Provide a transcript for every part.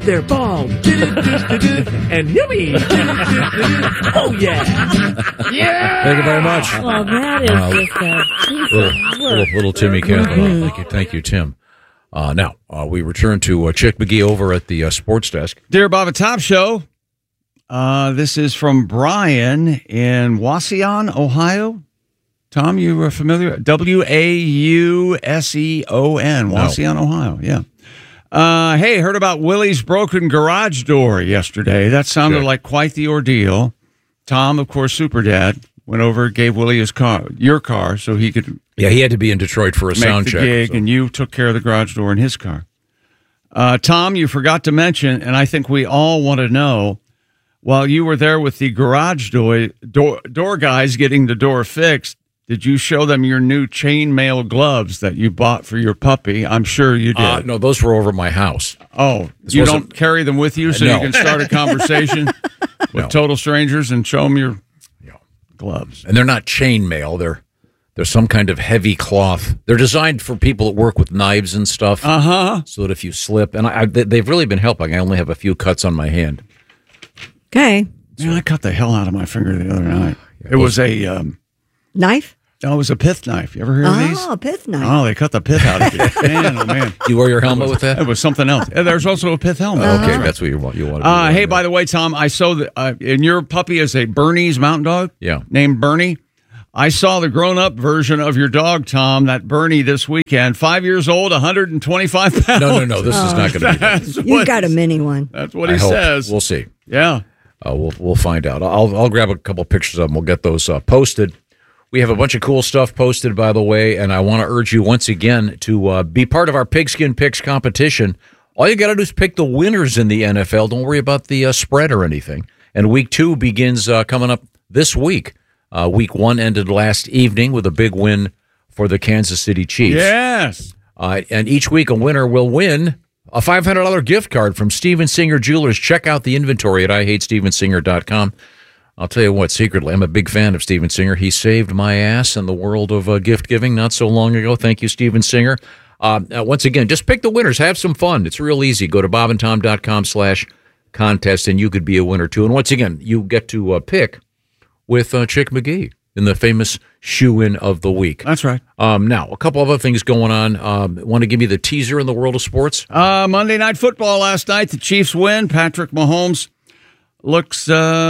they're bald. And yummy. Oh, yeah. Yeah. Thank you very much. Oh, that is just Little Timmy Campbell. Thank you, Tim. Now, we return to Chick McGee over at the sports desk. Dear Bob and Tom Show, this is from Brian in Wauseon, Ohio. Tom, you are familiar? Wauseon, Wauseon, Ohio. Yeah. Hey, heard about Willie's broken garage door yesterday. That sounded like quite the ordeal. Tom, of course, super dad, went over, gave Willie your car, so he could. Yeah, he had to be in Detroit for a sound check. Gig, and you took care of the garage door in his car. Tom, you forgot to mention, and I think we all want to know, while you were there with the garage door guys getting the door fixed, did you show them your new chainmail gloves that you bought for your puppy? I'm sure you did. No, those were over at my house. Oh, you don't carry them with you so you can start a conversation with total strangers and show them your gloves? And they're not chainmail. They're some kind of heavy cloth. They're designed for people that work with knives and stuff. So that if you slip, and they've really been helping. I only have a few cuts on my hand. Okay. Man, I cut the hell out of my finger the other night. It was a knife. Oh, it was a pith knife. You ever heard of these? Oh, a pith knife. Oh, they cut the pith out of it. Man, oh, man. You wear your helmet with that? It was something else. There's also a pith helmet. Okay, that's what you want to do. Hey, by the way, Tom, I saw that and your puppy is a Bernese Mountain Dog? Yeah. Named Bernie? I saw the grown-up version of your dog, Tom, that Bernie, this weekend. 5 years old, 125 pounds. No. This is not going to be that. You've got a mini one. That's what he says. We'll see. Yeah. We'll find out. I'll grab a couple pictures of them. We'll get those posted. We have a bunch of cool stuff posted, by the way, and I want to urge you once again to be part of our Pigskin Picks competition. All you got to do is pick the winners in the NFL. Don't worry about the spread or anything. And Week 2 begins coming up this week. Week 1 ended last evening with a big win for the Kansas City Chiefs. Yes. And each week a winner will win a $500 gift card from Steven Singer Jewelers. Check out the inventory at IHateStevenSinger.com. I'll tell you what, secretly, I'm a big fan of Steven Singer. He saved my ass in the world of gift giving not so long ago. Thank you, Steven Singer. Once again, just pick the winners. Have some fun. It's real easy. Go to bobandtom.com/contest, and you could be a winner, too. And once again, you get to pick with Chick McGee in the famous shoe-in of the week. That's right. Now, a couple other things going on. Want to give you the teaser in the world of sports? Monday Night Football last night. The Chiefs win. Patrick Mahomes looks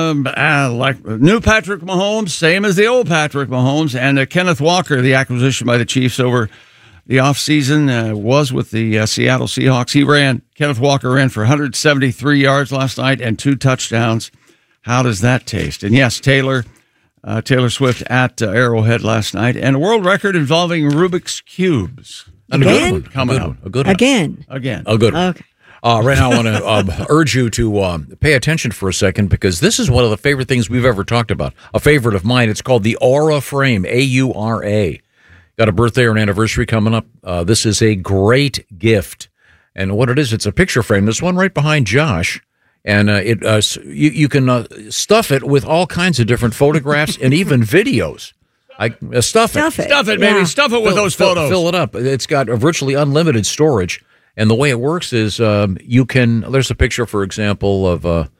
like new Patrick Mahomes, same as the old Patrick Mahomes. And Kenneth Walker, the acquisition by the Chiefs over the offseason, was with the Seattle Seahawks. Kenneth Walker ran for 173 yards last night and 2 touchdowns. How does that taste? And yes, Taylor Swift at Arrowhead last night. And a world record involving Rubik's Cubes. Again? Coming up. A good one. Again. A good one. Okay. Right now, I want to urge you to pay attention for a second, because this is one of the favorite things we've ever talked about. A favorite of mine. It's called the Aura Frame, AURA. Got a birthday or an anniversary coming up. This is a great gift. And what it is, it's a picture frame. There's one right behind Josh. And you can stuff it with all kinds of different photographs and even videos. Stuff it. Stuff it, baby. Yeah. Stuff it with those photos. Fill it up. It's got a virtually unlimited storage. And the way it works is there's a picture, for example, of a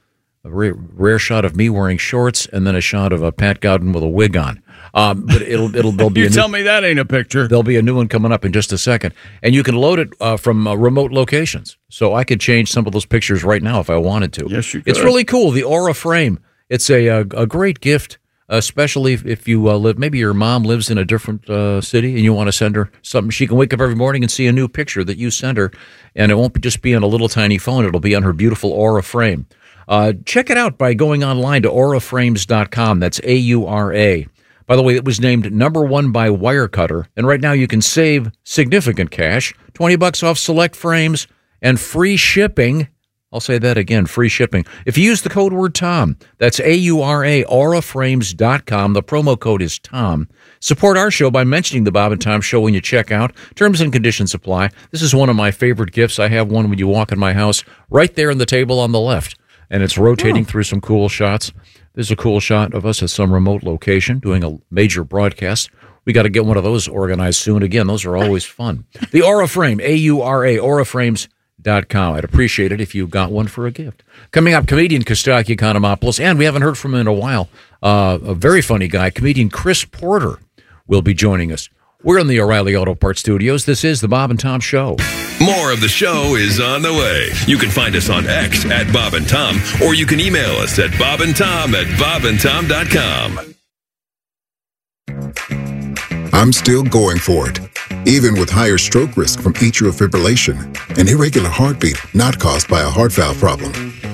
rare shot of me wearing shorts and then a shot of Pat Godwin with a wig on. But there'll be tell me that ain't a picture. There'll be a new one coming up in just a second. And you can load it from remote locations. So I could change some of those pictures right now if I wanted to. Yes, you could. It's really cool, the Aura Frame. It's a great gift, especially if you maybe your mom lives in a different city and you want to send her something. She can wake up every morning and see a new picture that you send her, and it won't just be on a little tiny phone. It'll be on her beautiful Aura Frame. Check it out by going online to auraframes.com. That's AURA. By the way, it was named #1 by Wirecutter, and right now you can save significant cash, $20 off select frames, and free shipping. I'll say that again, free shipping. If you use the code word Tom, that's AURA, auraframes.com. The promo code is Tom. Support our show by mentioning the Bob and Tom Show when you check out. Terms and conditions apply. This is one of my favorite gifts. I have one when you walk in my house, right there in the table on the left, and it's rotating through some cool shots. There's a cool shot of us at some remote location doing a major broadcast. We got to get one of those organized soon. Again, those are always fun. The Aura Frame, AURA, auraframes.com. I'd appreciate it if you got one for a gift. Coming up, comedian Kostaki Economopoulos, and we haven't heard from him in a while. A very funny guy, comedian Chris Porter, will be joining us. We're in the O'Reilly Auto Parts Studios. This is the Bob and Tom Show. More of the show is on the way. You can find us on X at Bob and Tom, or you can email us at bobandtom@bobandtom.com. I'm still going for it, even with higher stroke risk from atrial fibrillation, an irregular heartbeat not caused by a heart valve problem.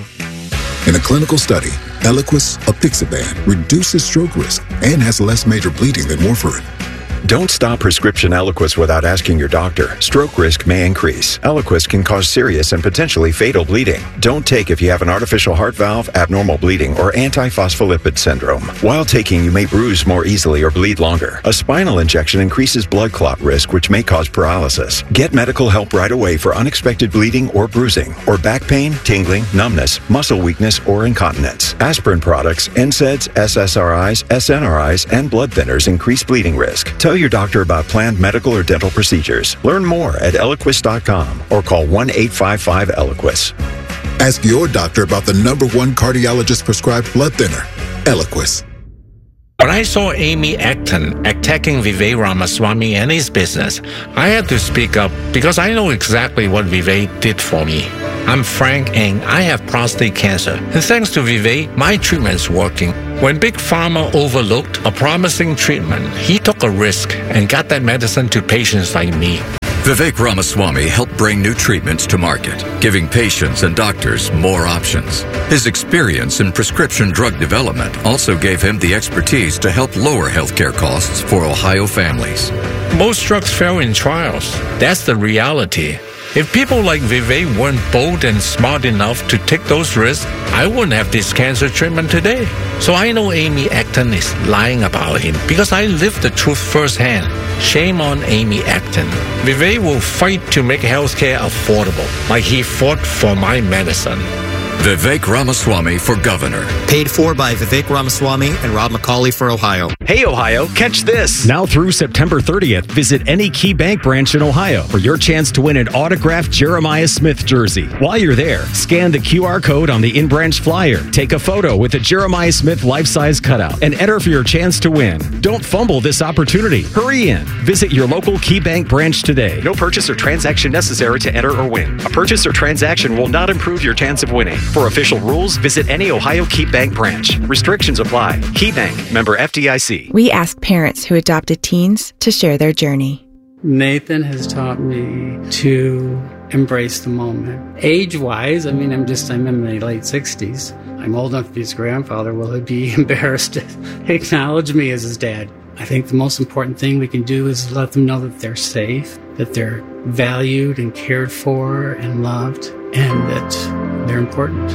In a clinical study, Eliquis, apixaban, reduces stroke risk and has less major bleeding than warfarin. Don't stop prescription Eliquis without asking your doctor. Stroke risk may increase. Eliquis can cause serious and potentially fatal bleeding. Don't take if you have an artificial heart valve, abnormal bleeding, or antiphospholipid syndrome. While taking, you may bruise more easily or bleed longer. A spinal injection increases blood clot risk, which may cause paralysis. Get medical help right away for unexpected bleeding or bruising, or back pain, tingling, numbness, muscle weakness, or incontinence. Aspirin products, NSAIDs, SSRIs, SNRIs, and blood thinners increase bleeding risk. Tell your doctor about planned medical or dental procedures. Learn more at Eliquis.com or call 1-855-ELIQUIS. Ask your doctor about the #1 cardiologist prescribed blood thinner, Eliquis. When I saw Amy Acton attacking Vivek Ramaswamy and his business, I had to speak up because I know exactly what Vivek did for me. I'm Frank and I have prostate cancer. And thanks to Vivek, my treatment's working. When Big Pharma overlooked a promising treatment, he took a risk and got that medicine to patients like me. Vivek Ramaswamy helped bring new treatments to market, giving patients and doctors more options. His experience in prescription drug development also gave him the expertise to help lower healthcare costs for Ohio families. Most drugs fail in trials. That's the reality. If people like Vivek weren't bold and smart enough to take those risks, I wouldn't have this cancer treatment today. So I know Amy Acton is lying about him because I lived the truth firsthand. Shame on Amy Acton. Vivek will fight to make healthcare affordable, like he fought for my medicine. Vivek Ramaswamy for governor. Paid for by Vivek Ramaswamy and Rob McCauley for Ohio. Hey, Ohio, catch this. Now through September 30th, visit any Key Bank branch in Ohio for your chance to win an autographed Jeremiah Smith jersey. While you're there, scan the QR code on the in-branch flyer, take a photo with a Jeremiah Smith life-size cutout, and enter for your chance to win. Don't fumble this opportunity. Hurry in. Visit your local Key Bank branch today. No purchase or transaction necessary to enter or win. A purchase or transaction will not improve your chance of winning. For official rules, visit any Ohio Key Bank branch. Restrictions apply. Key Bank, member FDIC. We asked parents who adopted teens to share their journey. Nathan has taught me to embrace the moment. Age-wise, I'm in my late 60s. I'm old enough to be his grandfather. Will he be embarrassed to acknowledge me as his dad? I think the most important thing we can do is let them know that they're safe, that they're valued and cared for and loved, and that they're important.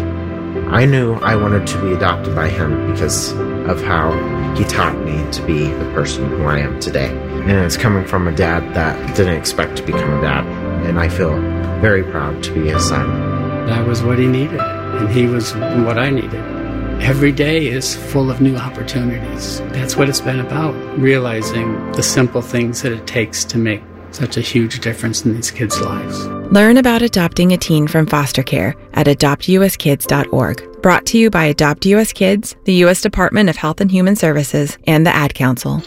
I knew I wanted to be adopted by him because of how he taught me to be the person who I am today. And it's coming from a dad that didn't expect to become a dad. And I feel very proud to be his son. That was what he needed, and he was what I needed. Every day is full of new opportunities. That's what it's been about, realizing the simple things that it takes to make such a huge difference in these kids' lives. Learn about adopting a teen from foster care at adoptuskids.org. Brought to you by Adopt US Kids, the U.S. Department of Health and Human Services, and the Ad Council.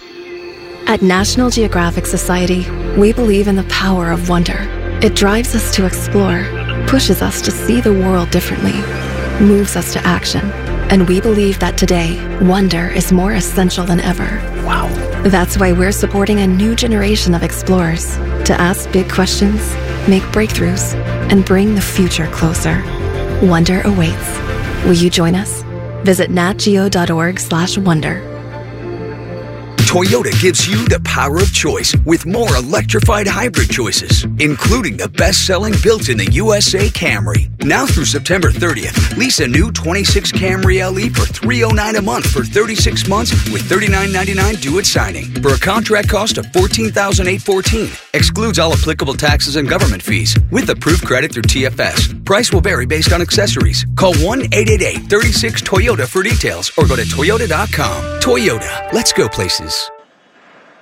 At National Geographic Society, we believe in the power of wonder. It drives us to explore, pushes us to see the world differently, moves us to action. And we believe that today, wonder is more essential than ever. Wow. That's why we're supporting a new generation of explorers to ask big questions, make breakthroughs, and bring the future closer. Wonder awaits. Will you join us? Visit natgeo.org/wonder. Toyota gives you the power of choice with more electrified hybrid choices, including the best-selling built-in-the-USA Camry. Now through September 30th, lease a new 26 Camry LE for $309 a month for 36 months with $39.99 due at signing for a contract cost of $14,814. Excludes all applicable taxes and government fees with approved credit through TFS. Price will vary based on accessories. Call 1-888-36-TOYOTA for details or go to Toyota.com. Toyota, let's go places.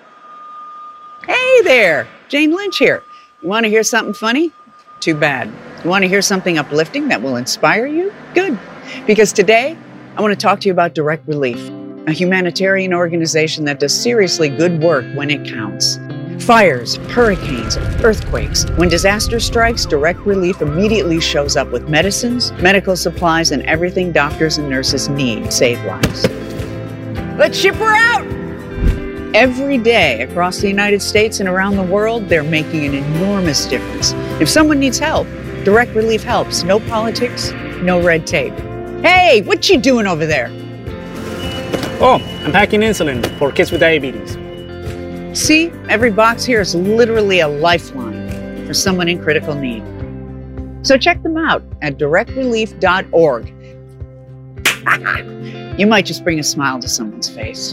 Hey there, Jane Lynch here. You want to hear something funny? Too bad. You want to hear something uplifting that will inspire you? Good. Because today, I want to talk to you about Direct Relief, a humanitarian organization that does seriously good work when it counts. Fires, hurricanes, earthquakes. When disaster strikes, Direct Relief immediately shows up with medicines, medical supplies, and everything doctors and nurses need to save lives. Let's ship her out! Every day across the United States and around the world, they're making an enormous difference. If someone needs help, Direct Relief helps. No politics, no red tape. Hey, what you doing over there? Oh, I'm packing insulin for kids with diabetes. See, every box here is literally a lifeline for someone in critical need. So check them out at directrelief.org. You might just bring a smile to someone's face.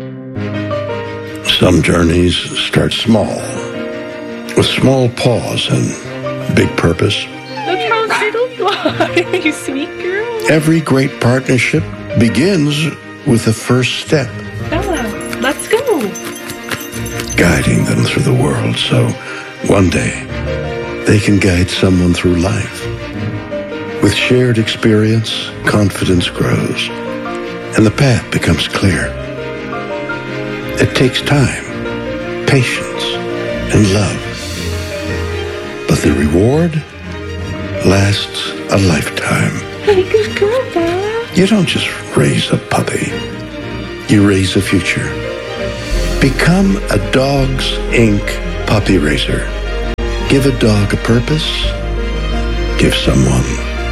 Some journeys start small, with small pause and big purpose. Look how little fly, you sweet girl. Every great partnership begins with the first step. Bella, let's go. Guiding them through the world so one day they can guide someone through life. With shared experience, confidence grows, and the path becomes clear. It takes time, patience, and love. But the reward lasts a lifetime. Hey, good girl, Bella. You don't just raise a puppy. You raise a future. Become a Dogs Inc. puppy raiser. Give a dog a purpose. Give someone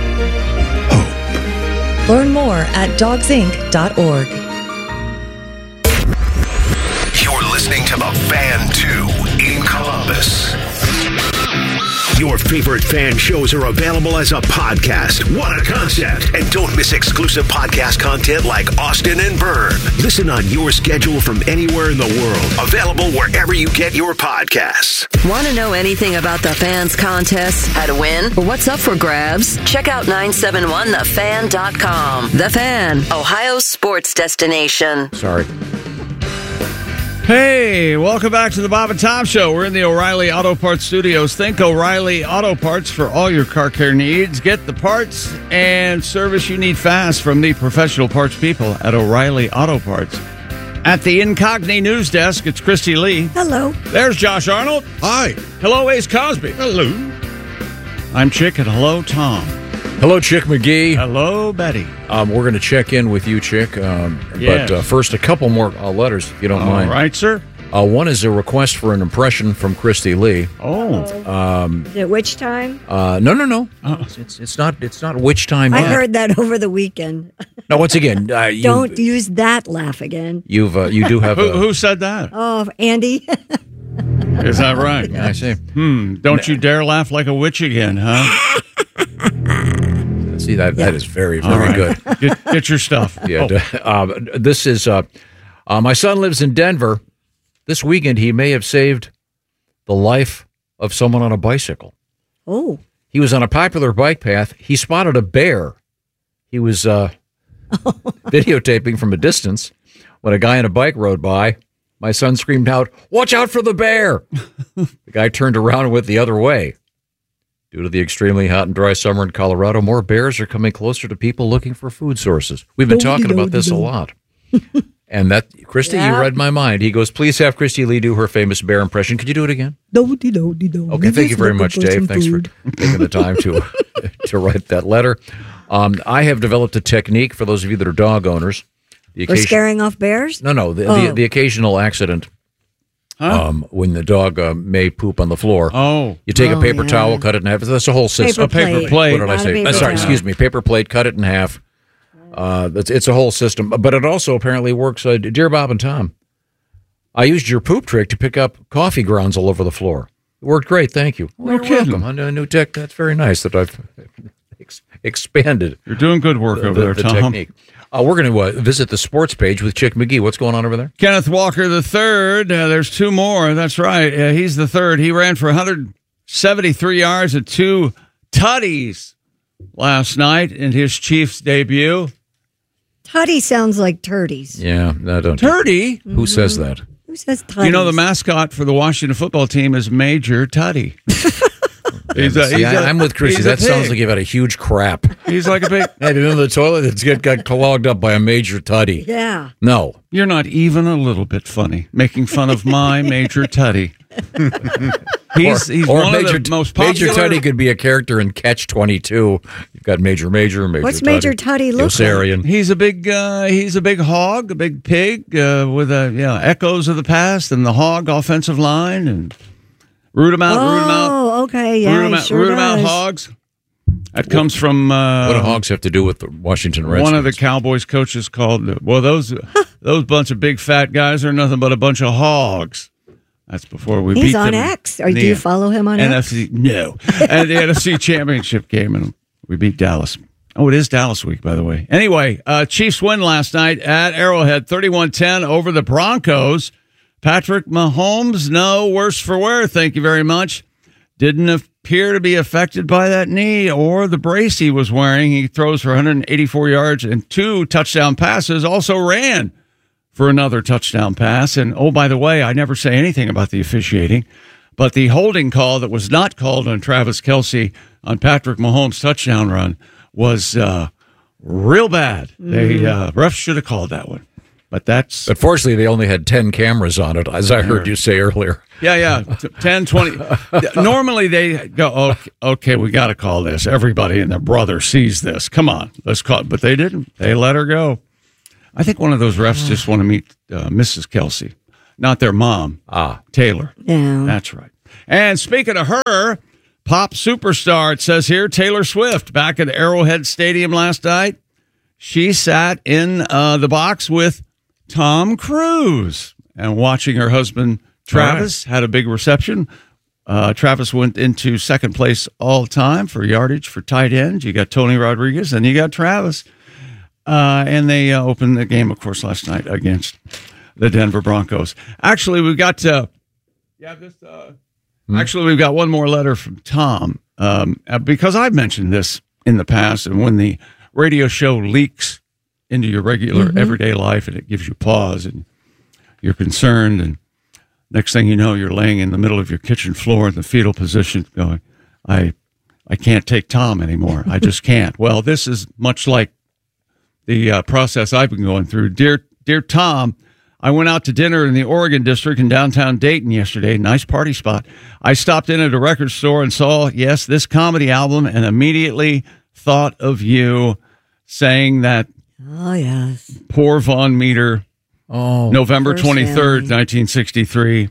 hope. Learn more at dogsinc.org. You're listening to The Fan 2 in Columbus. Your favorite fan shows are available as a podcast. What a concept! And don't miss exclusive podcast content like Austin and Byrne. Listen on your schedule from anywhere in the world. Available wherever you get your podcasts. Want to know anything about the fans contest, how to win, or what's up for grabs? Check out 971thefan.com. The Fan, Ohio's sports destination. Sorry. Hey, welcome back to the Bob and Tom Show. We're in the O'Reilly Auto Parts Studios. Think O'Reilly Auto Parts for all your car care needs. Get the parts and service you need fast from the professional parts people at O'Reilly Auto Parts. At the Incogni News Desk, it's Christy Lee. Hello. There's Josh Arnold. Hi. Hello, Ace Cosby. Hello. I'm Chick, and hello, Tom. Hello, Chick McGee. Hello, Betty. We're going to check in with you, Chick. Yes. But first, a couple more letters, if you don't mind. All right, sir. One is a request for an impression from Christy Lee. Oh. Is it which time? No. It's not which time I yet. heard that over the weekend. No, once again, Don't use that laugh again. you do have Who said that? Oh, Andy. Is that right? I see. Don't you dare laugh like a witch again, huh? See, that is very, very good. Get your stuff. Yeah. This is my son lives in Denver. This weekend, he may have saved the life of someone on a bicycle. Oh. He was on a popular bike path. He spotted a bear. He was videotaping from a distance when a guy on a bike rode by. My son screamed out, "Watch out for the bear!" The guy turned around and went the other way. Due to the extremely hot and dry summer in Colorado, more bears are coming closer to people looking for food sources. We've been talking about this a lot. And that, Christy, you read my mind. He goes, please have Christy Lee do her famous bear impression. Could you do it again? Okay, thank you very much, Dave. Thanks for taking the time to write that letter. I have developed a technique for those of you that are dog owners. For scaring off bears? No, the occasional accident. Huh? When the dog may poop on the floor. You take a paper towel, cut it in half. That's a whole system. Paper plate. What did I say? Sorry, excuse me. Paper plate, cut it in half. It's a whole system. But it also apparently works. Dear Bob and Tom, I used your poop trick to pick up coffee grounds all over the floor. It worked great. Thank you. No kidding. Welcome. A new tech. That's very nice that I've expanded. You're doing good work over there, Tom. Technique. We're going to visit the sports page with Chick McGee. What's going on over there? Kenneth Walker III. There's two more. That's right. He's the third. He ran for 173 yards at 2 tutties last night in his Chiefs debut. Tutty sounds like turdies. Yeah, I don't. Turdy? Who says that? Who says tutties? You know, the mascot for the Washington football team is Major Tutty. I'm with Chrissy. That sounds like you've had a huge crap. He's like a big... Have you been in the toilet that's got clogged up by a major tutty? Yeah. No. You're not even a little bit funny, making fun of my major tutty. He's one of the most popular... Major Tutty could be a character in Catch-22. You've got Major What's Major Tutty look Yossarian. like? He's a big hog, a big pig with echoes of the past and the hog offensive line and root 'em out. Oh, okay, yeah, root 'em out hogs. That comes from what do hogs have to do with the Washington Redskins? One of the Cowboys coaches called those bunch of big fat guys are nothing but a bunch of hogs. That's before we beat them. He's on X. Or do you follow him on NFC, X? No. And the NFC Championship game, and we beat Dallas. Oh, it is Dallas week, by the way. Anyway, Chiefs win last night at Arrowhead, 31-10 over the Broncos. Patrick Mahomes, no worse for wear, thank you very much. Didn't appear to be affected by that knee or the brace he was wearing. He throws for 184 yards and 2 touchdown passes, also ran for another touchdown pass. And, oh, by the way, I never say anything about the officiating, but the holding call that was not called on Travis Kelce on Patrick Mahomes' touchdown run was real bad. They refs should have called that one. But fortunately, they only had 10 cameras on it, as I heard you say earlier. Yeah, 10, 20. Normally, they go, okay, we got to call this. Everybody and their brother sees this. Come on, let's call it. But they didn't. They let her go. I think one of those refs just want to meet Mrs. Kelce, not their mom, Taylor. Yeah. That's right. And speaking of her, pop superstar, it says here, Taylor Swift, back at Arrowhead Stadium last night. She sat in the box with Tom Cruise and watching her husband, Travis, had a big reception. Travis went into second place all time for yardage for tight ends. You got Tony Rodriguez and you got Travis. And they opened the game, of course, last night against the Denver Broncos. Actually, we've got we've got one more letter from Tom because I've mentioned this in the past, and when the radio show leaks into your regular everyday life and it gives you pause and you're concerned, and next thing you know, you're laying in the middle of your kitchen floor in the fetal position going, I can't take Tom anymore. I just can't. Well, this is much like the process I've been going through. Dear Tom, I went out to dinner in the Oregon District in downtown Dayton yesterday. Nice party spot. I stopped in at a record store and saw, yes, this comedy album, and immediately thought of you, saying that oh, yes, poor Von Meter, November 23rd, 1963,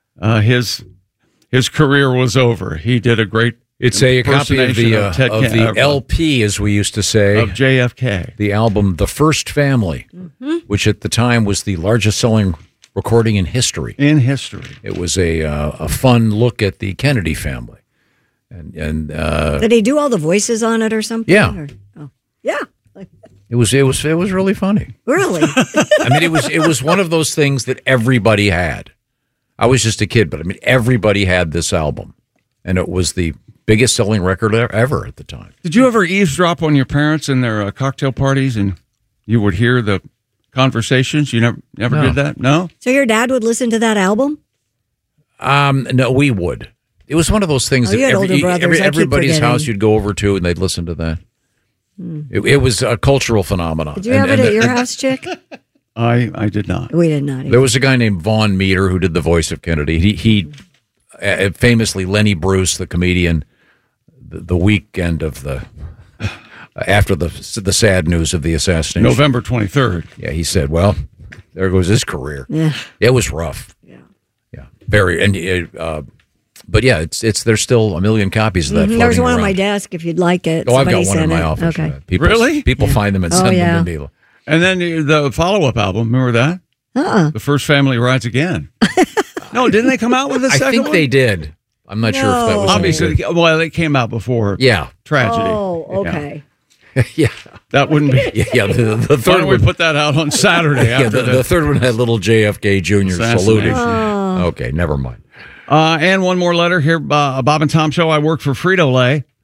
his career was over. He did a great It's a copy of the LP, as we used to say, of JFK. The album The First Family, which at the time was the largest selling recording in history. It was a fun look at the Kennedy family. And did he do all the voices on it or something? Yeah. Yeah. It was really funny. Really? I mean, it was one of those things that everybody had. I was just a kid, but I mean, everybody had this album, and it was the biggest selling record ever at the time. Did you ever eavesdrop on your parents in their cocktail parties, and you would hear the conversations? You never did that? No? So your dad would listen to that album? No, we would. It was one of those things that everybody's house you'd go over to, and they'd listen to that. It was a cultural phenomenon. Did you have it at your house, Chick? I did not. We did not either. There was a guy named Von Meter who did the voice of Kennedy. He famously, Lenny Bruce, the comedian, the weekend of after the sad news of the assassination, November 23rd. Yeah, he said, "Well, there goes his career." Yeah, it was rough. Yeah, very. And but yeah, there's still a million copies of that. There's one on my desk if you'd like it. Oh, I've got one in my office. Okay, people find them and send them to me. And then the follow-up album, remember that? The First Family Rides Again. No, didn't they come out with a second one? I think they did. I'm not sure if that was obviously. Well, they came out before. Tragedy. Oh, okay. Yeah, that wouldn't be. Yeah, the third one. We put that out on Saturday. After the third one had little JFK Jr. saluting. Okay, never mind. And one more letter here, Bob and Tom Show. I work for Frito-Lay.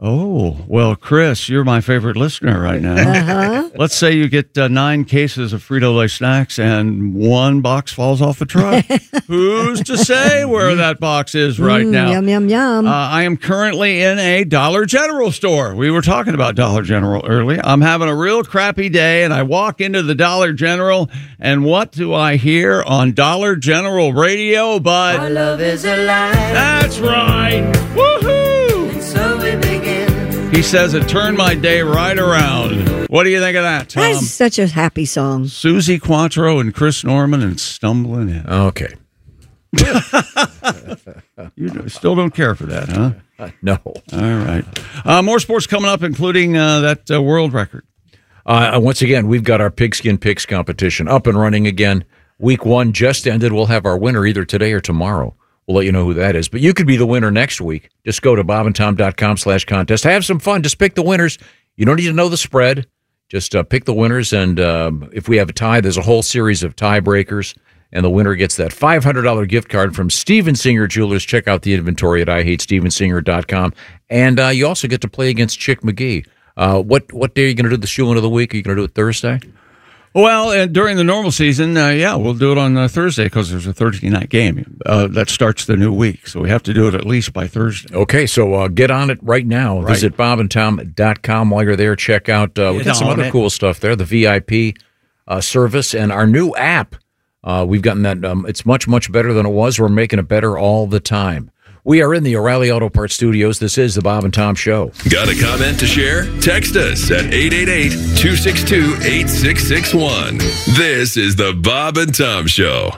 Oh, well, Chris, you're my favorite listener right now. Uh-huh. Let's say you get 9 cases of Frito-Lay snacks and 1 box falls off the truck. Who's to say where that box is right now? Yum, yum, yum. I am currently in a Dollar General store. We were talking about Dollar General earlier. I'm having a real crappy day, and I walk into the Dollar General, and what do I hear on Dollar General radio? But our love is alive. That's right. Woohoo! And so we begin. He says it turned my day right around. What do you think of that, Tom? That's such a happy song. Susie Quattro and Chris Norman and Stumbling In. Okay. You still don't care for that, huh? No. All right. More sports coming up, including that world record. Once again, we've got our Pigskin Picks competition up and running again. Week 1 just ended. We'll have our winner either today or tomorrow. We'll let you know who that is. But you could be the winner next week. Just go to bobandtom.com/contest. Have some fun. Just pick the winners. You don't need to know the spread. Just pick the winners. And if we have a tie, there's a whole series of tiebreakers. And the winner gets that $500 gift card from Steven Singer Jewelers. Check out the inventory at IHateStevenSinger.com. And you also get to play against Chick McGee. What day are you going to do the shoe-in of the week? Are you going to do it Thursday? Well, during the normal season, we'll do it on Thursday because there's a Thursday night game that starts the new week. So we have to do it at least by Thursday. Okay, so get on it right now. Right. Visit bobandtom.com while you're there. Check out, we got some other cool stuff there, the VIP service and our new app. We've gotten that. It's much, much better than it was. We're making it better all the time. We are in the O'Reilly Auto Parts studios. This is the Bob and Tom Show. Got a comment to share? Text us at 888-262-8661. This is the Bob and Tom Show.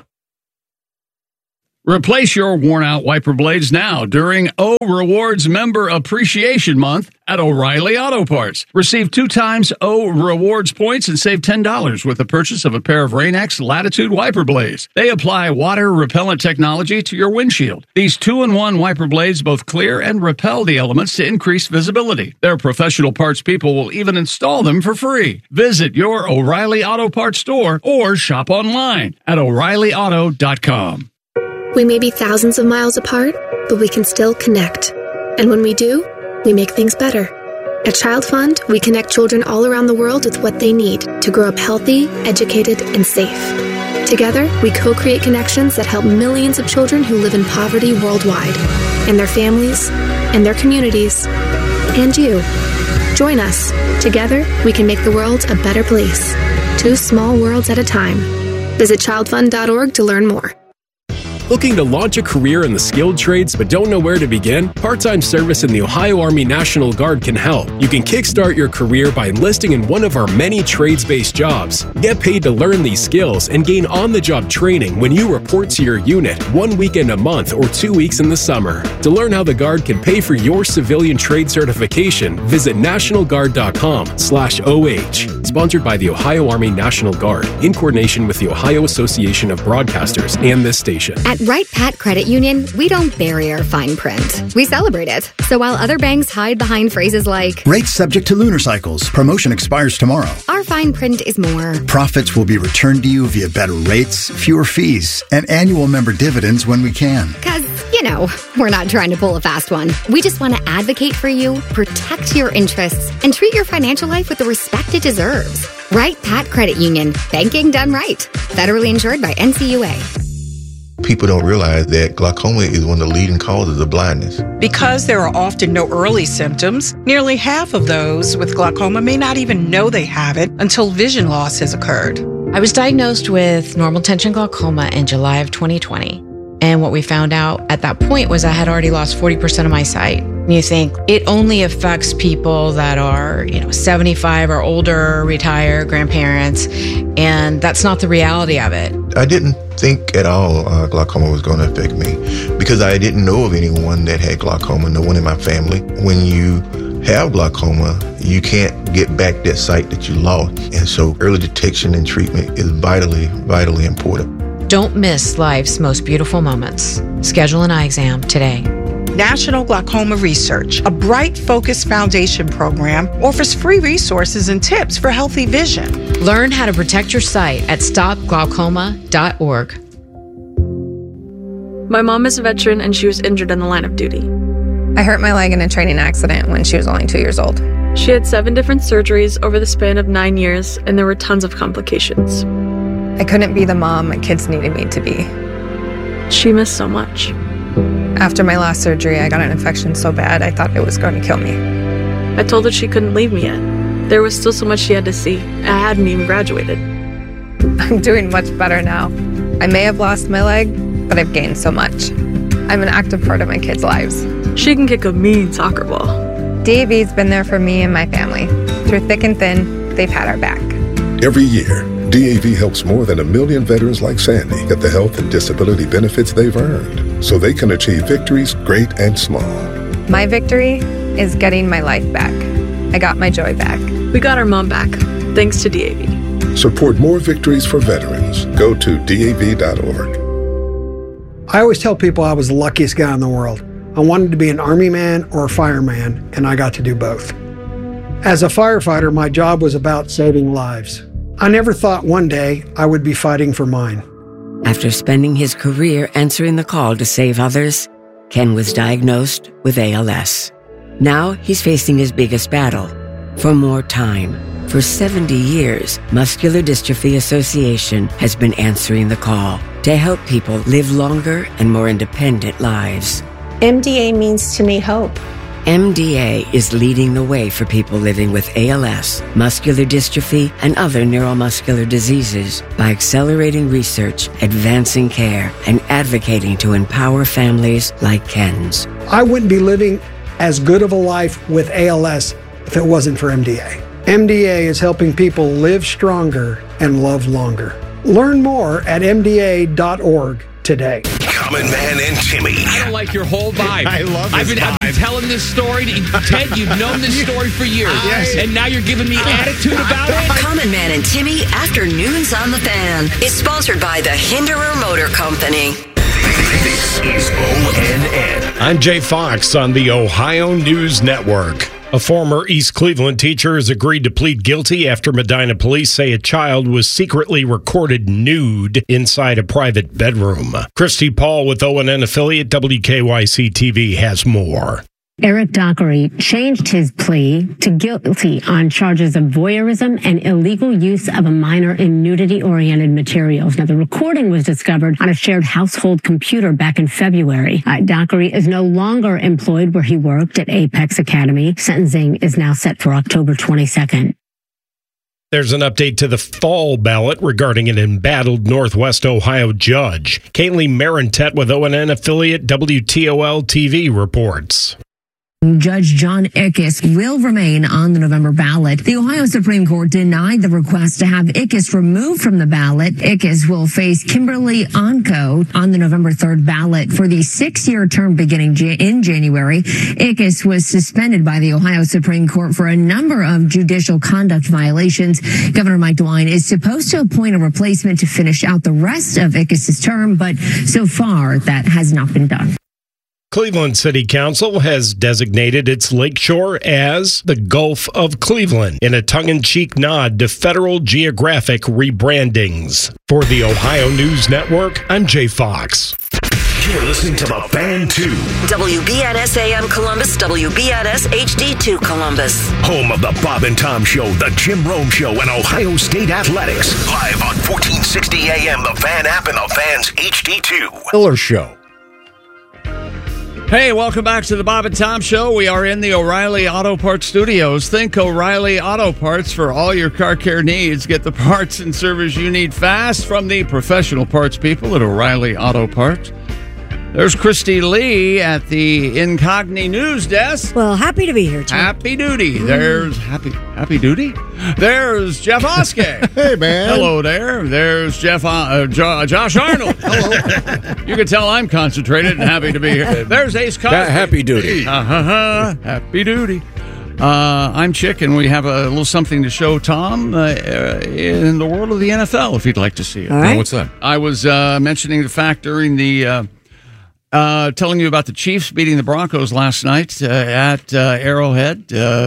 Replace your worn-out wiper blades now during O Rewards Member Appreciation Month at O'Reilly Auto Parts. Receive 2 times O Rewards points and save $10 with the purchase of a pair of Rain-X Latitude wiper blades. They apply water-repellent technology to your windshield. These 2-in-1 wiper blades both clear and repel the elements to increase visibility. Their professional parts people will even install them for free. Visit your O'Reilly Auto Parts store or shop online at O'ReillyAuto.com. We may be thousands of miles apart, but we can still connect. And when we do, we make things better. At Child Fund, we connect children all around the world with what they need to grow up healthy, educated, and safe. Together, we co-create connections that help millions of children who live in poverty worldwide, and their families, and their communities, and you. Join us. Together, we can make the world a better place. 2 small worlds at a time. Visit childfund.org to learn more. Looking to launch a career in the skilled trades but don't know where to begin? Part-time service in the Ohio Army National Guard can help. You can kickstart your career by enlisting in one of our many trades-based jobs. Get paid to learn these skills and gain on-the-job training when you report to your unit 1 weekend a month or 2 weeks in the summer. To learn how the Guard can pay for your civilian trade certification, visit nationalguard.com/OH. Sponsored by the Ohio Army National Guard in coordination with the Ohio Association of Broadcasters and this station. At Wright Pat Credit Union, we don't bury our fine print. We celebrate it. So while other banks hide behind phrases like, rates subject to lunar cycles, promotion expires tomorrow, our fine print is more. Profits will be returned to you via better rates, fewer fees, and annual member dividends when we can. Because, we're not trying to pull a fast one. We just want to advocate for you, protect your interests, and treat your financial life with the respect it deserves. Wright Pat Credit Union. Banking done right. Federally insured by NCUA. People don't realize that glaucoma is one of the leading causes of blindness. Because there are often no early symptoms, nearly half of those with glaucoma may not even know they have it until vision loss has occurred. I was diagnosed with normal tension glaucoma in July of 2020. And what we found out at that point was I had already lost 40% of my sight. You think it only affects people that are, 75 or older, retired, grandparents, and that's not the reality of it. I didn't think at all glaucoma was going to affect me because I didn't know of anyone that had glaucoma, no one in my family. When you have glaucoma, you can't get back that sight that you lost. And so early detection and treatment is vitally, vitally important. Don't miss life's most beautiful moments. Schedule an eye exam today. National Glaucoma Research, a Bright Focus Foundation program, offers free resources and tips for healthy vision. Learn how to protect your sight at stopglaucoma.org. My mom is a veteran and she was injured in the line of duty. I I hurt my leg in a training accident when she was only 2 years old. She had 7 different surgeries over the span of 9 years, and there were tons of complications. I couldn't be the mom my kids needed me to be. She missed so much. After my last surgery, I got an infection so bad I thought it was going to kill me. I told her she couldn't leave me yet. There was still so much she had to see. I hadn't even graduated. I'm doing much better now. I may have lost my leg, but I've gained so much. I'm an active part of my kids' lives. She can kick a mean soccer ball. DAV's been there for me and my family. Through thick and thin, they've had our back. Every year, DAV helps more than 1 million veterans like Sandy get the health and disability benefits they've earned so they can achieve victories great and small. My victory is getting my life back. I got my joy back. We got our mom back, thanks to DAV. Support more victories for veterans. Go to DAV.org. I always tell people I was the luckiest guy in the world. I wanted to be an Army man or a fireman, and I got to do both. As a firefighter, my job was about saving lives. I never thought one day I would be fighting for mine. After spending his career answering the call to save others, Ken was diagnosed with ALS. Now he's facing his biggest battle, for more time. For 70 years, Muscular Dystrophy Association has been answering the call to help people live longer and more independent lives. MDA means to me hope. MDA is leading the way for people living with ALS, muscular dystrophy, and other neuromuscular diseases by accelerating research, advancing care, and advocating to empower families like Ken's. I wouldn't be living as good of a life with ALS if it wasn't for MDA. MDA is helping people live stronger and love longer. Learn more at MDA.org today. Common Man and Timmy. I don't like your whole vibe. I love this I've been telling this story. Ted, you've known this story for years. Yes. And now you're giving me attitude about it? Common Man and Timmy Afternoons on the Fan is sponsored by the Hinderer Motor Company. This is ONN. I'm Jay Fox on the Ohio News Network. A former East Cleveland teacher has agreed to plead guilty after Medina police say a child was secretly recorded nude inside a private bedroom. Christy Paul with ONN affiliate WKYC-TV has more. Eric Dockery changed his plea to guilty on charges of voyeurism and illegal use of a minor in nudity-oriented materials. Now, the recording was discovered on a shared household computer back in February. Dockery is no longer employed where he worked at Apex Academy. Sentencing is now set for October 22nd. There's an update to the fall ballot regarding an embattled Northwest Ohio judge. Kaylee Marintet with ONN affiliate WTOL-TV reports. Judge John Ickes will remain on the November ballot. The Ohio Supreme Court denied the request to have Ickes removed from the ballot. Ickes will face Kimberly Onco on the November 3rd ballot for the 6-year term beginning in January. Ickes was suspended by the Ohio Supreme Court for a number of judicial conduct violations. Governor Mike DeWine is supposed to appoint a replacement to finish out the rest of Ickes' term, but so far that has not been done. Cleveland City Council has designated its lakeshore as the Gulf of Cleveland in a tongue-in-cheek nod to federal geographic rebrandings. For the Ohio News Network, I'm Jay Fox. You're listening to The Fan 2. WBNS AM Columbus, WBNS HD2 Columbus. Home of the Bob and Tom Show, the Jim Rome Show, and Ohio State Athletics. Live on 1460 AM, the Fan app, and the Fan's HD2. Miller Show. Hey, welcome back to the Bob and Tom Show. We are in the O'Reilly Auto Parts studios. Think O'Reilly Auto Parts for all your car care needs. Get the parts and service you need fast from the professional parts people at O'Reilly Auto Parts. There's Christy Lee at the Incogni News Desk. Well, happy to be here, Tim. Happy duty. There's happy duty. There's Jeff Oskey. Hey, man. Hello there. There's Josh Arnold. Hello. You can tell I'm concentrated and happy to be here. There's Ace Cosby. Happy duty. Happy duty. I'm Chick, and we have a little something to show Tom in the world of the NFL, if you'd like to see it. All right. What's that? I was mentioning the fact during the telling you about the Chiefs beating the Broncos last night at Arrowhead,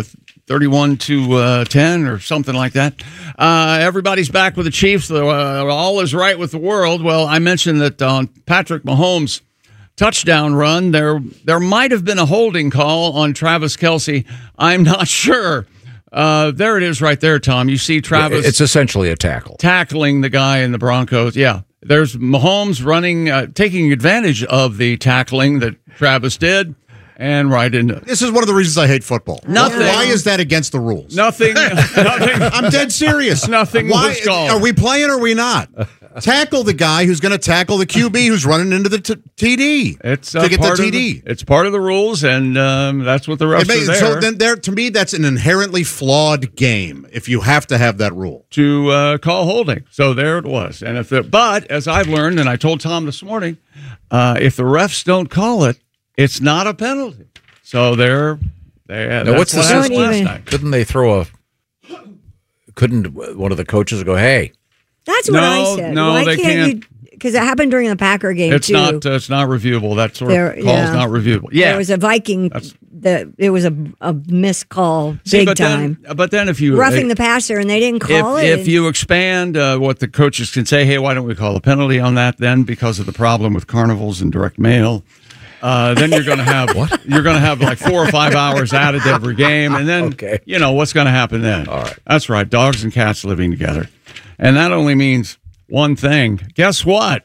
31-10 or something like that. Everybody's back with the Chiefs. All is right with the world. Well, I mentioned that Patrick Mahomes touchdown run. There might have been a holding call on Travis Kelce. I'm not sure. There it is right there, Tom. You see Travis. It's essentially a tackle. Tackling the guy in the Broncos. Yeah. There's Mahomes running, taking advantage of the tackling that Travis did. And right into this is one of the reasons I hate football. Nothing. Why is that against the rules? Nothing. I'm dead serious. Nothing was called. Are we playing or are we not? Tackle the guy who's going to tackle the QB who's running into the TD. It's to get the TD. It's part of the rules, and that's what the refs are there. So then, to me, that's an inherently flawed game. If you have to have that rule to call holding, so there it was. And but as I've learned, and I told Tom this morning, if the refs don't call it, it's not a penalty. So now what's the last night. Couldn't they throw couldn't one of the coaches go, hey? That's what I said. No, why they can't. Because it happened during the Packer game, it's too. It's not reviewable. That sort of call is not reviewable. Yeah. There was a Viking, it was a missed call, big time. But then if you... Roughing the passer, and they didn't call it. If you expand what the coaches can say, hey, why don't we call a penalty on that then because of the problem with carnivals and direct mail... then you're going to have You're going to have like 4 or 5 hours added to every game, and then what's going to happen then? All right, that's right. Dogs and cats living together, and that only means one thing. Guess what?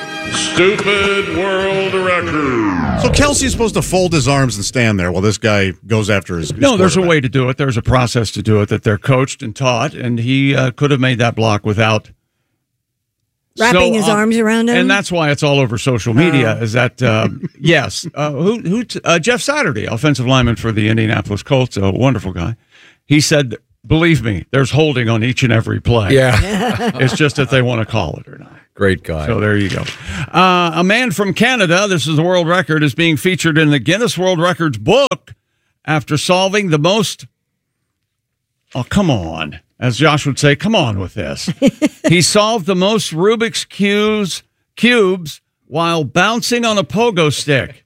Stupid world record. So Kelsey's supposed to fold his arms and stand there while this guy goes after his. No, there's a way to do it. There's a process to do it that they're coached and taught, and he could have made that block without. Wrapping his arms around him, and that's why it's all over social media. Is that yes? Jeff Saturday, offensive lineman for the Indianapolis Colts, a wonderful guy. He said, "Believe me, there's holding on each and every play. Yeah, it's just if they want to call it or not." Great guy. So there you go. A man from Canada, this is the world record, is being featured in the Guinness World Records book after solving the most. Oh, come on. As Josh would say, come on with this. He solved the most Rubik's cubes while bouncing on a pogo stick.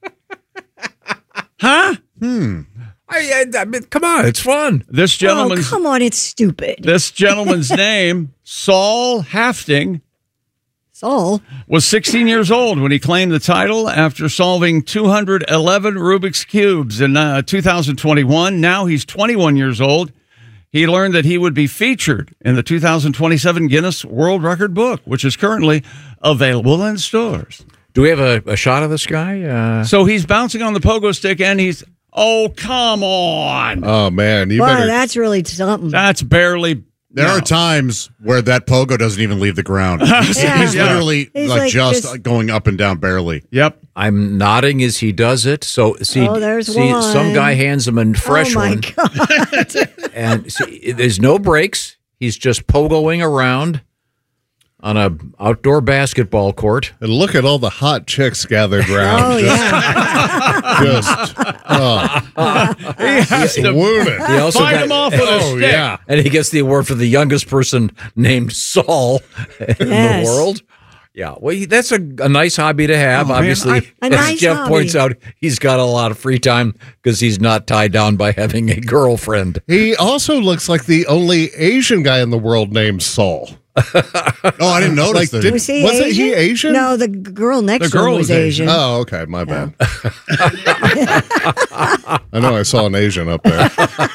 Huh? I mean, come on, it's fun. This gentleman's come on, it's stupid. This gentleman's name, Saul Hafting. Saul was 16 years old when he claimed the title after solving 211 Rubik's cubes in 2021. Now he's 21 years old. He learned that he would be featured in the 2027 Guinness World Record book, which is currently available in stores. Do we have a shot of this guy? So he's bouncing on the pogo stick, and he's... Oh, come on. Oh, man. That's really something. That's barely... There are times where that pogo doesn't even leave the ground. He's literally just going up and down barely. Yep. I'm nodding as he does it. So there's one. Some guy hands him a fresh one. Oh my God. And there's no breaks. He's just pogoing around on a outdoor basketball court. And look at all the hot chicks gathered around. Oh, he has to wound it. He also fight him off with a stick. Yeah. And he gets the award for the youngest person named Saul in the world. Yeah, well, that's a nice hobby to have. Obviously, as Jeff points out, he's got a lot of free time because he's not tied down by having a girlfriend. He also looks like the only Asian guy in the world named Saul. I didn't notice that. Wasn't he Asian? No, the girl next to him was Asian. Oh, okay, my bad. I know I saw an Asian up there.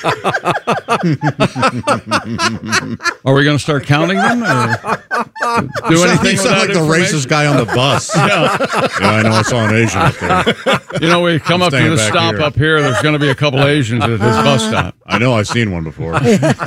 Are we going to start counting them? Or do anything? You sound like the racist guy on the bus. Yeah, I know I saw an Asian up there. We come up to the stop up here. There's going to be a couple Asians at this bus stop. I know I've seen one before.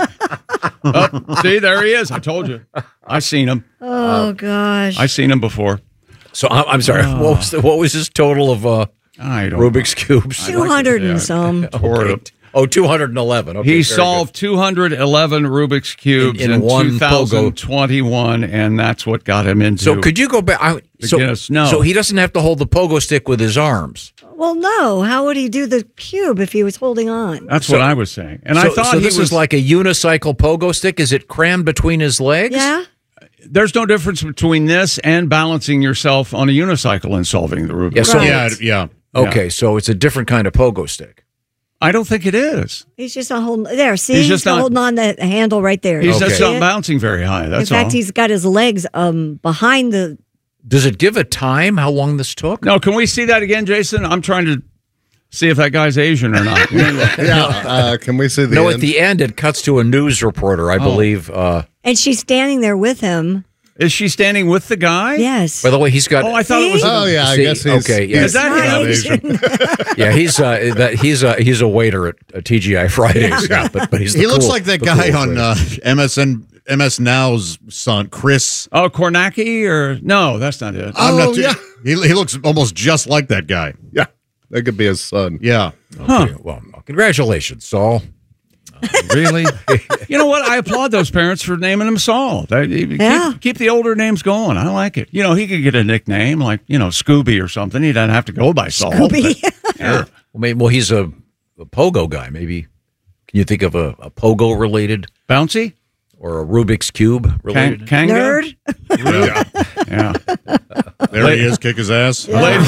See, there he is. I told you. I seen him. Oh gosh, I seen him before. So I'm sorry. What was his total of Rubik's cubes? 200 and some. Okay. 211. Okay, he solved 211 Rubik's cubes in 2021, and that's what got him into. So could you go back? So he doesn't have to hold the pogo stick with his arms. Well, no. How would he do the cube if he was holding on? That's what I was saying. And I thought this is like a unicycle pogo stick. Is it crammed between his legs? Yeah. There's no difference between this and balancing yourself on a unicycle and solving the Rubik's. Right. Okay, so it's a different kind of pogo stick. I don't think it is. He's just not holding there. See, he's just holding on the handle right there. He's just not bouncing very high. That's all. In fact, he's got his legs behind the Does it give a time how long this took? No, can we see that again, Jason? I'm trying to see if that guy's Asian or not. Can we see the No, end? at the end, it cuts to a news reporter, I believe. And she's standing there with him. Is she standing with the guy? Yes. By the way, he's got. Oh, I thought it was. I guess he's. Okay, yeah. Is that him? Yeah, he's a waiter at TGI Fridays. Yeah, but he's. He looks like that guy on MS Now's son, Chris. Oh, Kornacki or no? That's not it. I'm not too, he looks almost just like that guy. Yeah, that could be his son. Yeah. Okay, well, congratulations, Saul. Really? You know what? I applaud those parents for naming him Saul. Keep the older names going. I like it. You know, he could get a nickname like, Scooby or something. He doesn't have to go by Saul. Scooby. Yeah. Well, he's a pogo guy. Maybe. Can you think of a pogo related? Bouncy? Or a Rubik's Cube related? Nerd? Yeah. There he is, kick his ass.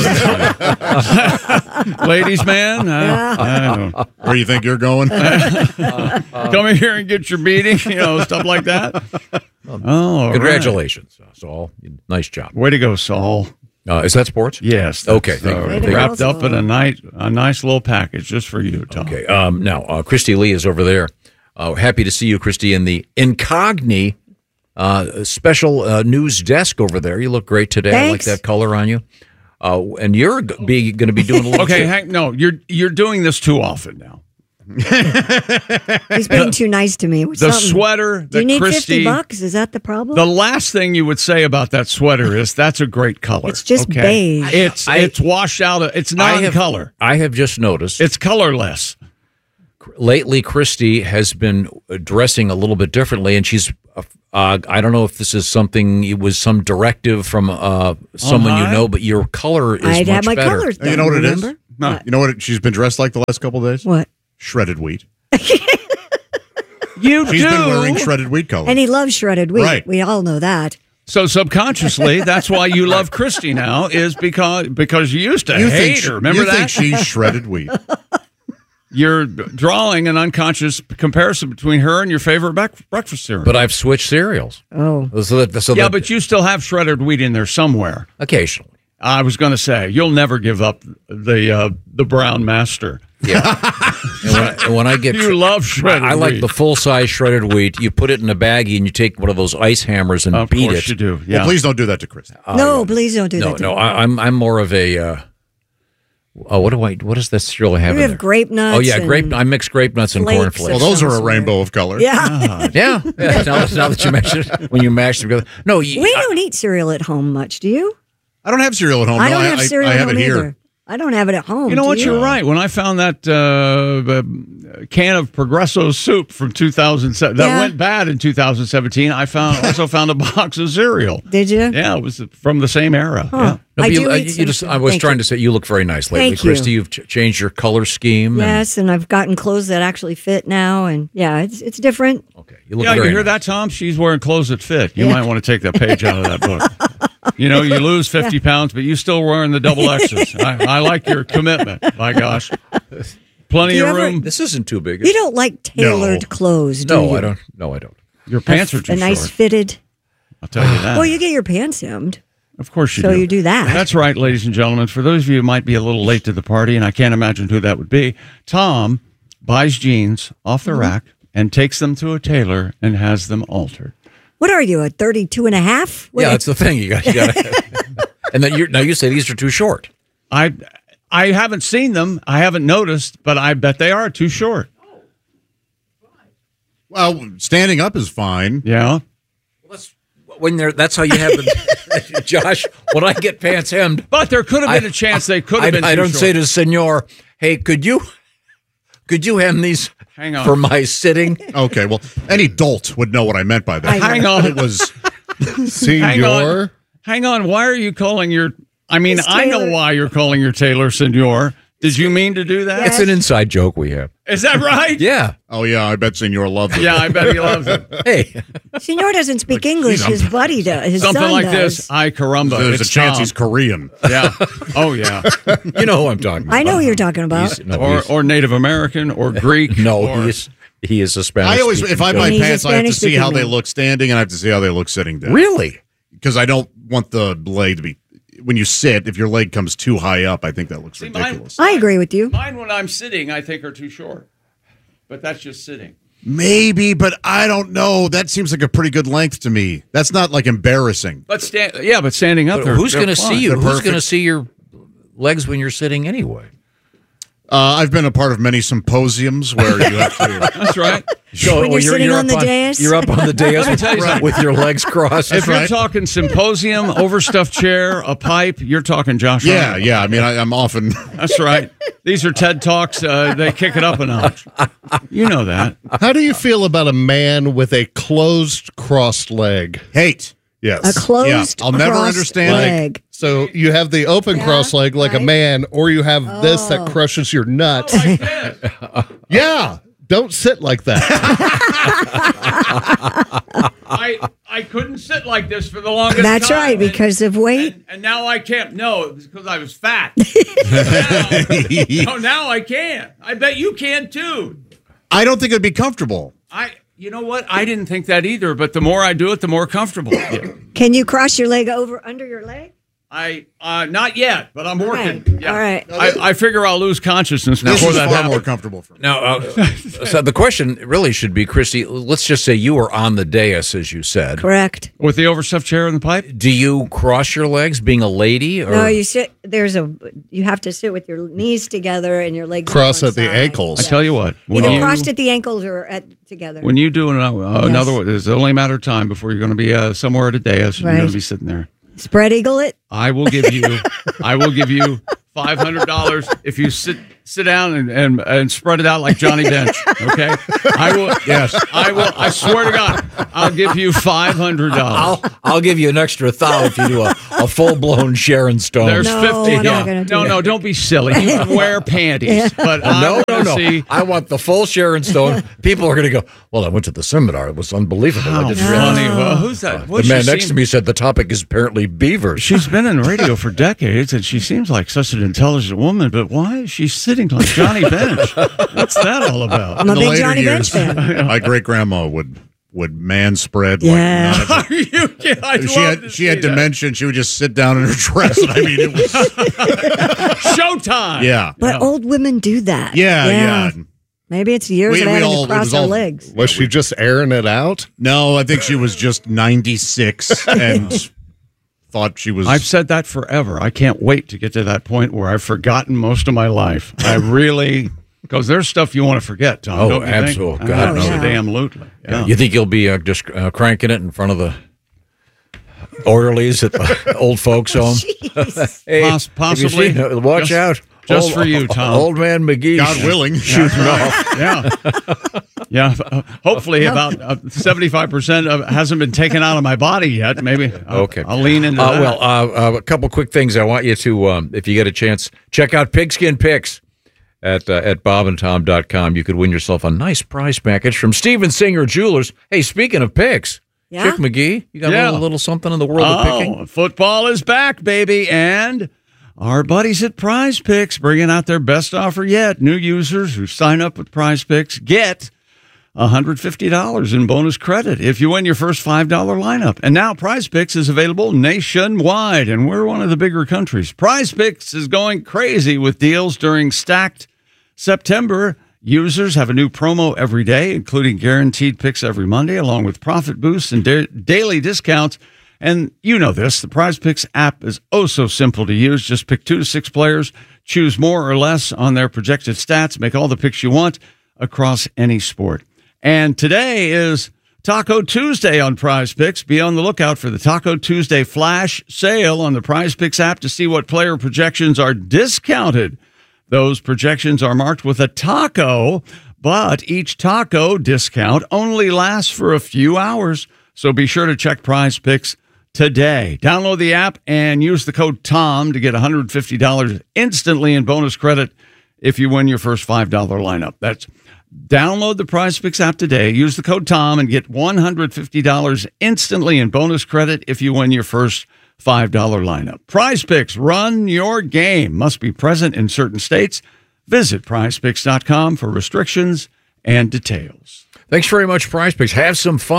Ladies man. Where you think you're going? Come in here and get your beating, stuff like that. Oh, congratulations, Saul. Nice job. Way to go, Saul. Is that sports? Yes. Okay. Wrapped up in a nice little package just for you, Tom. Okay. Now, Christy Lee is over there. Happy to see you, Christy, in the Incogni special news desk over there. You look great today. Thanks. I like that color on you. And you're going to be doing a little. Okay, you're doing this too often now. He's being too nice to me. The sweater that Do you need Christy, $50? Is that the problem? The last thing you would say about that sweater is that's a great color. It's just beige. It's washed out. It's non-color. I have just noticed it's colorless. Lately, Christy has been dressing a little bit differently, and she's. I don't know if this is something. It was some directive from someone you know, but your color is I'd much have my better. colors done, You know what remember? it is? No. You know what she's been dressed like the last couple of days? What? Shredded wheat. She's been wearing shredded wheat colors. And he loves shredded wheat. Right. We all know that. So subconsciously, that's why you love Christy now, is because you used to hate her. Remember that? You think she's shredded wheat. You're drawing an unconscious comparison between her and your favorite breakfast cereal. But I've switched cereals. Oh. But you still have shredded wheat in there somewhere. Occasionally. I was going to say, you'll never give up the Brown Master. Yeah. and when I get you love shredded wheat. I like the full-size shredded wheat. You put it in a baggie and you take one of those ice hammers and beat it. Of course you do. Yeah. Well, please don't do that to Chris. No, please don't do that. No, I'm more of a... what is that cereal I have We in have there? grape nuts. Oh, yeah, I mix grape nuts and corn flakes. Well, those are a rainbow of color. Yeah. Yeah. Now that you mention it, when you mash them together. No, We don't eat cereal at home much, do you? I don't have cereal at home. I don't have cereal I have at home it here. either. I don't have it at home. You know what? do You're right. When I found that can of Progresso soup from 2007 that went bad in 2017, I also found a box of cereal. Did you? Yeah, it was from the same era. Huh. Yeah. I was trying to say you look very nice lately, Thank you. Christy. You've changed your color scheme. Yes, and I've gotten clothes that actually fit now, and it's different. Okay, You hear that, Tom? She's wearing clothes that fit. You might want to take that page out of that book. You lose 50 pounds, but you still wearing the double X's. I like your commitment. My gosh. Plenty of room. This isn't too big. You don't like tailored clothes, do you? No, I don't. No, I don't. Your pants are too short. A nice fitted. I'll tell you that. Well, you get your pants hemmed. Of course you do. So you do that. That's right, ladies and gentlemen. For those of you who might be a little late to the party, and I can't imagine who that would be, Tom buys jeans off the rack and takes them to a tailor and has them altered. What are you, a 32 and a half? Yeah, that's the thing. You got. And then you say these are too short. I haven't seen them. I haven't noticed, but I bet they are too short. Well, standing up is fine. Yeah. That's how you have them, Josh. When I get pants hemmed, but there could have been a chance they could have been. I don't short. say to Senor, "Hey, could you hem these Hang on. for my sitting?" Okay, well, any dolt would know what I meant by that. Hang on. It was Senor. Hang on. Why are you calling your? I mean, I know why you're calling your tailor Senor. Did you mean to do that? It's an inside joke we have. Is that right? Yeah. Oh, yeah, I bet Senor loves it. Yeah, I bet he loves it. Hey. Senor doesn't speak English. His buddy does. His Something son like does. this. Ay, caramba. There's a It's chance Tom. he's Korean. Yeah. Oh, yeah. You know who I'm talking about. I know who you're talking about. Or Native American or Greek. No, or, he is a Spanish. I always, if I buy He's a pants, I have to see Spanish-speaking how they man. look standing and I have to see how they look sitting down. Really? because I don't want the leg to be. When you sit, if your leg comes too high up, I think that looks ridiculous. I agree with you. Mine, when I'm sitting, I think are too short. But that's just sitting. Maybe, but I don't know. That seems like a pretty good length to me. That's not like embarrassing. But standing up, who's going to see you? Who's going to see your legs when you're sitting anyway? I've been a part of many symposiums where you have to. That's right. When you're sitting on the dais? You're up on the dais with your legs crossed. If you're talking symposium, overstuffed chair, a pipe, you're talking Josh. Yeah. I mean, I'm often. That's right. These are TED Talks. They kick it up a notch. You know that. How do you feel about a man with a closed crossed leg? Hate. Yes. A closed I'll never understand leg. So you have the open cross leg like a man, or you have this that crushes your nuts. Yeah. Don't sit like that. I couldn't sit like this for the longest time. That's right, because of weight. And now I can't. No, it was because I was fat. now I can. I bet you can too. I don't think it'd be comfortable. You know what? I didn't think that either, but the more I do it, the more comfortable I get. Can you cross your leg over under your leg? Not yet, but I'm working. Okay. Yeah. All right. I figure I'll lose consciousness before that happens. More comfortable for me. Now, so the question really should be, Christy, let's just say you were on the dais, as you said. Correct. With the overstuffed chair and the pipe? Do you cross your legs being a lady? Or? No, you sit. You have to sit with your knees together and your legs cross at the side. ankles. I tell you what. Either crossed at the ankles or together. When you do another one, it's only a matter of time before you're going to be somewhere at a dais and you're going to be sitting there. Spread eagle it. I will give you $500 if you sit down and spread it out like Johnny Bench. Okay, I will. Yes, I will. I swear to God, I'll give you $500. I'll give you an extra 1,000 if you do a full blown Sharon Stone. There's 50. No, don't be silly. You can wear panties, but no. See. I want the full Sharon Stone. People are going to go, well, I went to the seminar. It was unbelievable. How funny. Well, who's that? The man next to me said the topic is apparently beavers. She's been in radio for decades, and she seems like such an intelligent woman, but why is she sitting like Johnny Bench? What's that all about? I'm a big Johnny Bench fan. My great-grandma would man spread. Yeah. Like she had dementia. She would just sit down in her dress, and I mean, it was showtime. Yeah, but old women do that. Yeah. Maybe it's years of having to cross our legs. Was she just airing it out? No, I think she was just 96 and thought she was. I've said that forever. I can't wait to get to that point where I've forgotten most of my life. I really. Because there's stuff you want to forget, Tom. Oh, absolutely. God, no. Damn-lutely. Yeah. You think you'll be just cranking it in front of the orderlies at the old folks' home? Hey, possibly. Watch out. Just for you, Tom. Old man McGee. God willing. Shooting off. Yeah. Hopefully about 75% hasn't been taken out of my body yet. Maybe I'll lean into that. Well, a couple quick things I want you to, if you get a chance, check out Pigskin Picks. At bobandtom.com. You could win yourself a nice prize package from Steven Singer Jewelers. Hey, speaking of picks, Chick McGee, you got a little something in the world of picking? Football is back, baby, and our buddies at Prize Picks bringing out their best offer yet. New users who sign up with Prize Picks get $150 in bonus credit if you win your first $5 lineup. And now Prize Picks is available nationwide, and we're one of the bigger countries. Prize Picks is going crazy with deals during Stacked September. Users have a new promo every day, including guaranteed picks every Monday, along with profit boosts and daily discounts. And you know this, the Prize Picks app is oh so simple to use. Just pick 2 to 6 players, choose more or less on their projected stats, make all the picks you want across any sport. And today is Taco Tuesday on Prize Picks. Be on the lookout for the Taco Tuesday flash sale on the Prize Picks app to see what player projections are discounted. Those projections are marked with a taco, but each taco discount only lasts for a few hours. So be sure to check Prize Picks today. Download the app and use the code TOM to get $150 instantly in bonus credit if you win your first $5 lineup. That's download the Prize Picks app today. Use the code TOM and get $150 instantly in bonus credit if you win your first $5 lineup. Prize Picks, run your game. Must be present in certain states. Visit prizepicks.com for restrictions and details. Thanks very much, Prize Picks. Have some fun.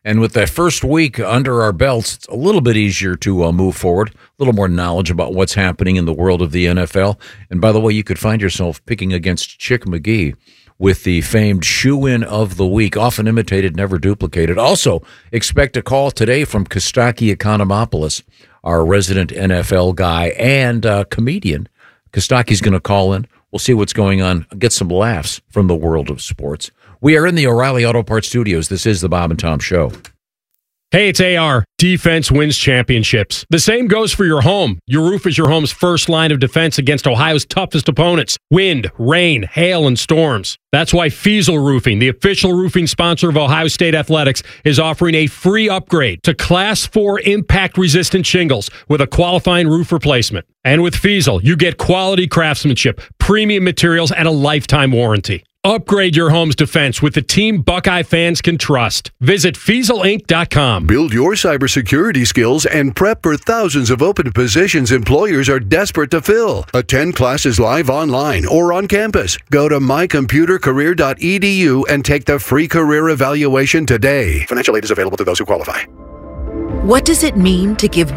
And with that first week under our belts, it's a little bit easier to move forward, a little more knowledge about what's happening in the world of the NFL. And by the way, you could find yourself picking against Chick McGee with the famed shoe-in of the week, often imitated, never duplicated. Also, expect a call today from Kostaki Economopoulos, our resident NFL guy and comedian. Kostaki's going to call in. We'll see what's going on, get some laughs from the world of sports. We are in the O'Reilly Auto Parts Studios. This is the Bob and Tom Show. Hey, it's AR. Defense wins championships. The same goes for your home. Your roof is your home's first line of defense against Ohio's toughest opponents: wind, rain, hail, and storms. That's why Fiesel Roofing, the official roofing sponsor of Ohio State Athletics, is offering a free upgrade to Class 4 impact-resistant shingles with a qualifying roof replacement. And with Fiesel, you get quality craftsmanship, premium materials, and a lifetime warranty. Upgrade your home's defense with the team Buckeye fans can trust. Visit FieselInc.com. Build your cybersecurity skills and prep for thousands of open positions employers are desperate to fill. Attend classes live online or on campus. Go to mycomputercareer.edu and take the free career evaluation today. Financial aid is available to those who qualify. What does it mean to give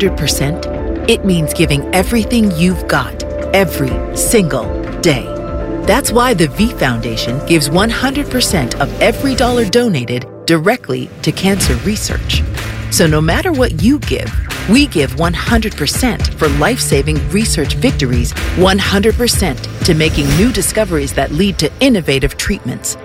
100%? It means giving everything you've got, every single day. That's why the V Foundation gives 100% of every dollar donated directly to cancer research. So no matter what you give, we give 100% for life-saving research victories, 100% to making new discoveries that lead to innovative treatments,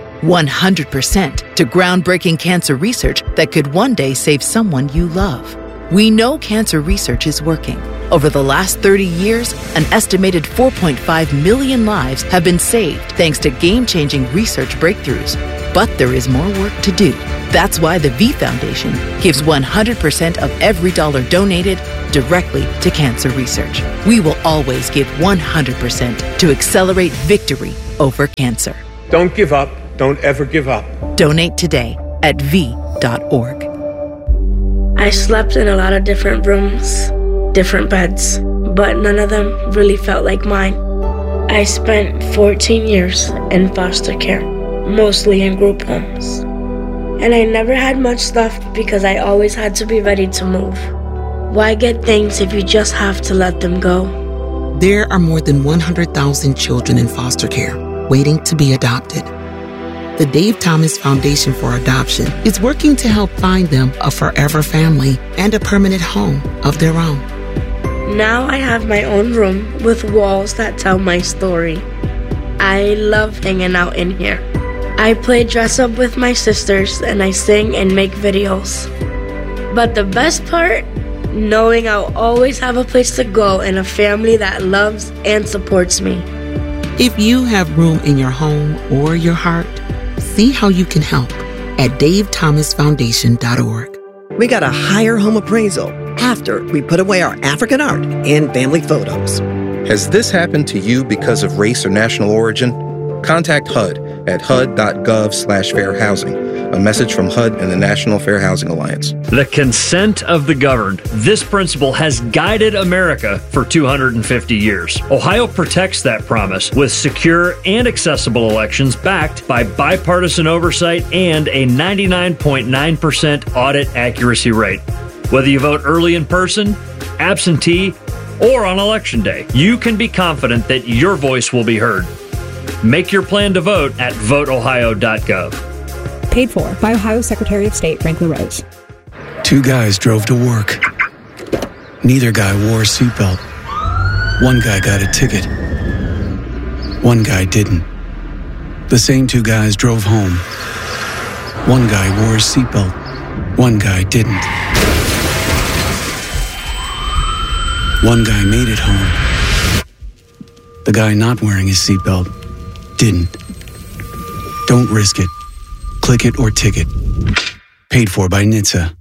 100% to groundbreaking cancer research that could one day save someone you love. We know cancer research is working. Over the last 30 years, an estimated 4.5 million lives have been saved thanks to game-changing research breakthroughs. But there is more work to do. That's why the V Foundation gives 100% of every dollar donated directly to cancer research. We will always give 100% to accelerate victory over cancer. Don't give up. Don't ever give up. Donate today at v.org. I slept in a lot of different rooms, different beds, but none of them really felt like mine. I spent 14 years in foster care, mostly in group homes. And I never had much stuff because I always had to be ready to move. Why get things if you just have to let them go? There are more than 100,000 children in foster care waiting to be adopted. The Dave Thomas Foundation for Adoption is working to help find them a forever family and a permanent home of their own. Now I have my own room with walls that tell my story. I love hanging out in here. I play dress up with my sisters and I sing and make videos. But the best part, knowing I'll always have a place to go and a family that loves and supports me. If you have room in your home or your heart, see how you can help at davethomasfoundation.org. We got a higher home appraisal after we put away our African art and family photos. Has this happened to you because of race or national origin? Contact HUD at hud.gov/fair housing. A message from HUD and the National Fair Housing Alliance. The consent of the governed. This principle has guided America for 250 years. Ohio protects that promise with secure and accessible elections backed by bipartisan oversight and a 99.9% audit accuracy rate. Whether you vote early in person, absentee, or on Election Day, you can be confident that your voice will be heard. Make your plan to vote at voteohio.gov. Paid for by Ohio Secretary of State Frank LaRose. Two guys drove to work. Neither guy wore a seatbelt. One guy got a ticket. One guy didn't. The same two guys drove home. One guy wore his seatbelt. One guy didn't. One guy made it home. The guy not wearing his seatbelt didn't. Don't risk it. Click it or ticket. Paid for by NHTSA.